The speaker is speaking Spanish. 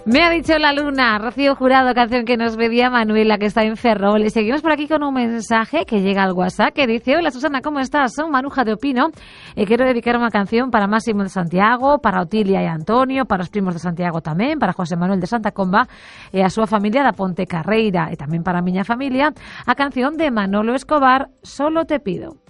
Me ha dicho la luna, Rocío Jurado, canción que nos pedía Manuela, que está en Ferrol. Y seguimos por aquí con un mensaje que llega al WhatsApp que dice: hola Susana, ¿cómo estás? Soy Maruja de Opino. Quiero dedicar una canción para Máximo de Santiago, para Otilia y Antonio, para los primos de Santiago también, para José Manuel de Santa Comba, a su familia da Ponte Carreira y también para miña familia, a canción de Manolo Escobar, Solo te pido.